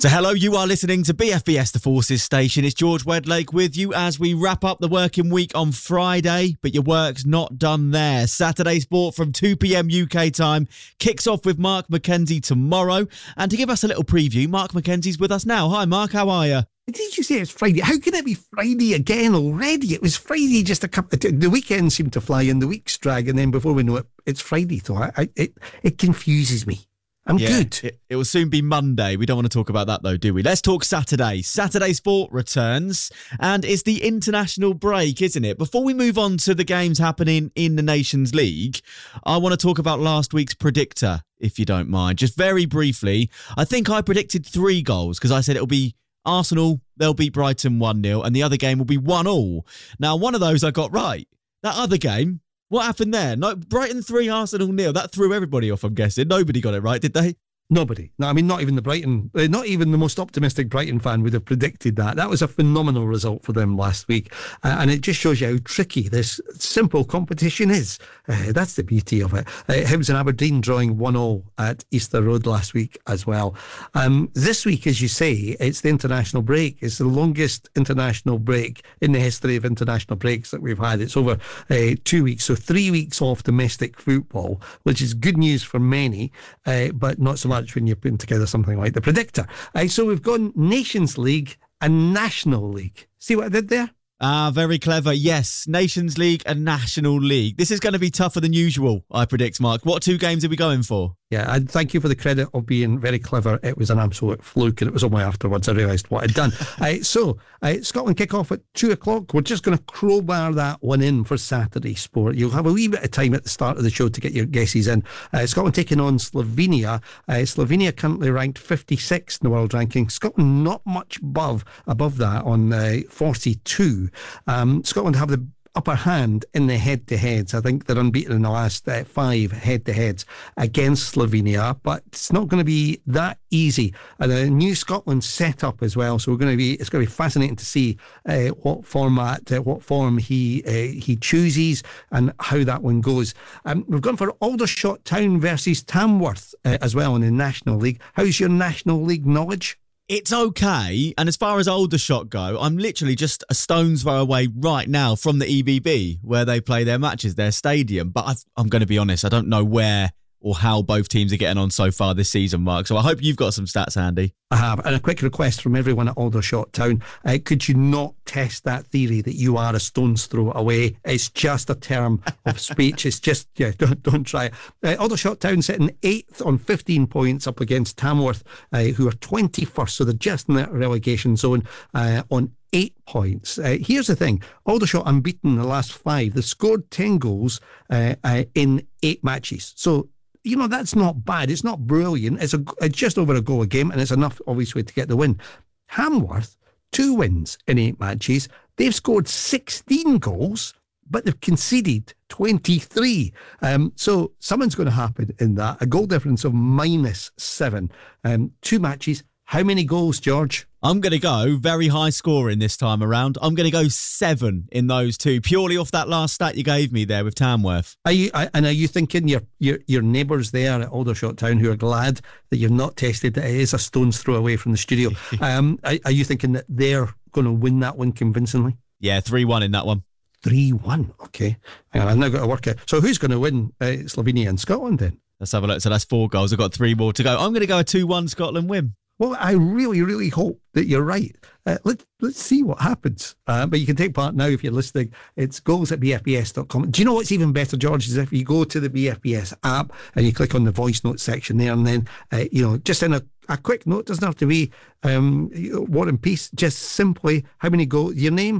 So hello, you are listening to BFBS The Forces Station. It's George Wedlake with you as we wrap up the working week on Friday, but your work's not done there. Saturday Sport from 2 p.m. UK time kicks off with Mark McKenzie tomorrow. And to give us a little preview, Mark McKenzie's with us now. Hi Mark, how are you? Did you say it's Friday? How can it be Friday again already? It was Friday just a couple. The weekend seemed to fly and the weeks drag, and then before we know it, it's Friday. So it confuses me. I'm good. It will soon be Monday. We don't want to talk about that though, do we? Let's talk Saturday. Saturday Sport returns and it's the international break, isn't it? Before we move on to the games happening in the Nations League, I want to talk about last week's predictor, if you don't mind. Just very briefly, I think I predicted 3 goals because I said it'll be Arsenal, they'll beat Brighton 1-0 and the other game will be 1-1. Now, one of those I got right. That other game, what happened there? No, Brighton 3, Arsenal 0. That threw everybody off, I'm guessing. Nobody got it right, did they? Nobody. No, I mean, not even not even the most optimistic Brighton fan would have predicted that. That was a phenomenal result for them last week. And it just shows you how tricky this simple competition is. That's the beauty of it. Hibs and Aberdeen drawing 1-1 at Easter Road last week as well. This week, as you say, it's the international break. It's the longest international break in the history of international breaks that we've had. It's over 2 weeks. So 3 weeks off domestic football, which is good news for many, but not so much when you're putting together something like the predictor. So we've gone Nations League and National League. See what I did there? Very clever. Yes, Nations League and National League. This is going to be tougher than usual, I predict, Mark. What 2 games are we going for? Yeah, and thank you for the credit of being very clever. It was an absolute fluke, and it was only afterwards I realised what I'd done. Scotland kick off at 2:00. We're just going to crowbar that one in for Saturday Sport. You'll have a wee bit of time at the start of the show to get your guesses in. Scotland taking on Slovenia. Slovenia currently ranked 56 in the world ranking. Scotland not much above that on 42. Scotland have the upper hand in the head-to-heads. I think they're unbeaten in the last 5 head-to-heads against Slovenia, but it's not going to be that easy. And a new Scotland set up as well, so it's going to be fascinating to see what form he chooses and how that one goes. We've gone for Aldershot Town versus Tamworth as well in the National League. How's your National League knowledge? It's okay. And as far as Aldershot go, I'm literally just a stone's throw away right now from the EBB where they play their matches, their stadium. But I'm going to be honest, I don't know where or how both teams are getting on so far this season, Mark. So I hope you've got some stats handy. I have. And a quick request from everyone at Aldershot Town. Could you not test that theory that you are a stone's throw away? It's just a term of speech. It's just, don't try it. Aldershot Town sitting 8th on 15 points up against Tamworth, who are 21st. So they're just in that relegation zone on 8 points. Here's the thing. Aldershot unbeaten in the last 5. They've scored 10 goals in 8 matches. So, that's not bad. It's not brilliant. It's just over a goal a game, and it's enough, obviously, to get the win. Hamworth, 2 wins in 8 matches. They've scored 16 goals, but they've conceded 23. So something's going to happen in that. A goal difference of -7. 2 matches. How many goals, George? I'm going to go very high scoring this time around. I'm going to go 7 in those 2, purely off that last stat you gave me there with Tamworth. Are you thinking your neighbours there at Aldershot Town who are glad that you've not tested that it is a stone's throw away from the studio? Are you thinking that they're going to win that one convincingly? Yeah, 3-1 in that one. 3-1, okay. Hang on, I've now got to work it. So who's going to win Slovenia and Scotland then? Let's have a look. So that's 4 goals. I've got 3 more to go. I'm going to go a 2-1 Scotland win. Well, I really, really hope that you're right. Let's see what happens. But you can take part now if you're listening. It's goals@bfbs.com. Do you know what's even better, George, is if you go to the BFBS app and you click on the voice notes section there, and then, just in a quick note, doesn't have to be War and Peace, just simply how many goals, your name,